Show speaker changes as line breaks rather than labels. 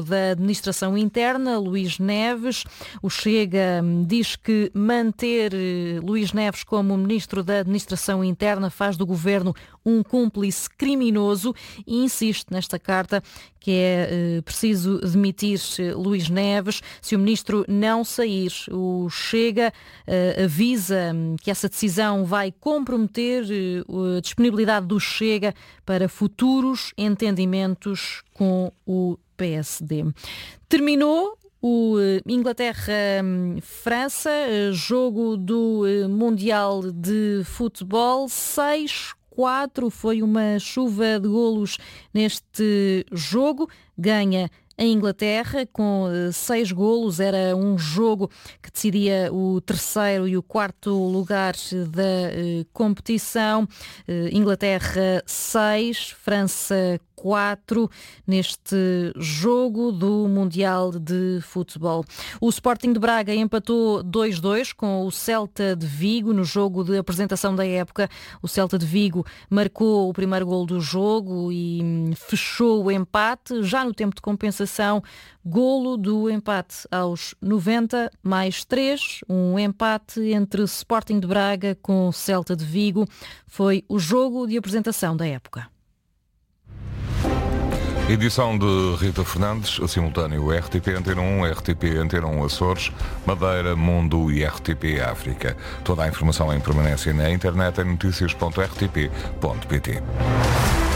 da Administração Interna, Luís Neves. O Chega diz que manter Luís Neves como Ministro da Administração Interna faz do Governo um cúmplice criminoso e insiste nesta carta que é preciso demitir Luís Neves. Se o Ministro não sair, o Chega avisa que essa decisão vai comprometer a disponibilidade do Chega para futuros entendimentos com o PSD. Terminou o Inglaterra-França, jogo do Mundial de Futebol, 6-4, foi uma chuva de golos neste jogo, ganha a Inglaterra com 6 golos, era um jogo que decidia o terceiro e o quarto lugar da competição. Inglaterra 6, França 4 neste jogo do Mundial de Futebol. O Sporting de Braga empatou 2-2 com o Celta de Vigo no jogo de apresentação da época. O Celta de Vigo marcou o primeiro golo do jogo e fechou o empate. Já no tempo de compensação, golo do empate aos 90 mais 3, um empate entre Sporting de Braga com o Celta de Vigo. Foi o jogo de apresentação da época.
Edição de Rita Fernandes, simultâneo RTP Antena 1, RTP Antena 1 Açores, Madeira, Mundo e RTP África. Toda a informação em permanência na internet em noticias.rtp.pt.